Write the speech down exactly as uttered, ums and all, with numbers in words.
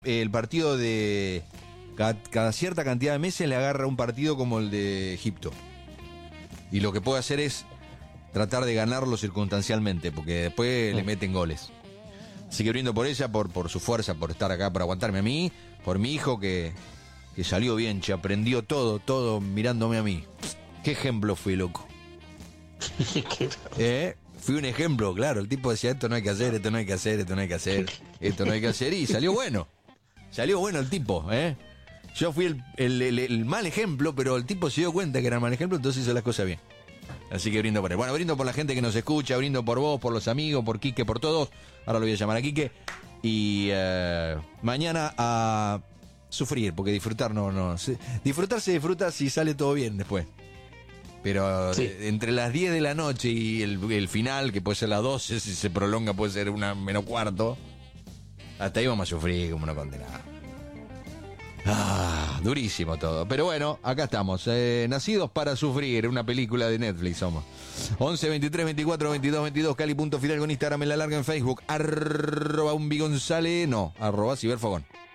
El partido de... Cada, cada cierta cantidad de meses le agarra un partido como el de Egipto. Y lo que puede hacer es tratar de ganarlo circunstancialmente, porque después le meten goles. Así que brindo por ella, por, por su fuerza, por estar acá, por aguantarme a mí, por mi hijo que, que salió bien, che, aprendió todo, todo mirándome a mí. Qué ejemplo fui, loco. ¿Eh? Fui un ejemplo, claro. El tipo decía, esto no hay que hacer, esto no hay que hacer, esto no hay que hacer, esto no hay que hacer, y salió bueno. Salió bueno el tipo, ¿eh? Yo fui el, el, el, el mal ejemplo, pero el tipo se dio cuenta que era mal ejemplo, entonces hizo las cosas bien. Así que brindo por él. Bueno, brindo por la gente que nos escucha, brindo por vos, por los amigos, por Quique, por todos. Ahora lo voy a llamar a Quique. Y eh, mañana a sufrir, porque disfrutar no, no. Se, disfrutar se disfruta si sale todo bien después. Pero sí. eh, entre las diez de la noche y el, el final, que puede ser las doce, si se prolonga puede ser una menos cuarto. Hasta ahí vamos a sufrir como una condenada. Ah, durísimo todo. Pero bueno, acá estamos. Eh, nacidos para sufrir, una película de Netflix somos. once, veintitrés, veinticuatro, veintidós, veintidós, Cali punto Fidalgo en Instagram, en la larga en Facebook, arroba un González, no, arroba Ciberfogón.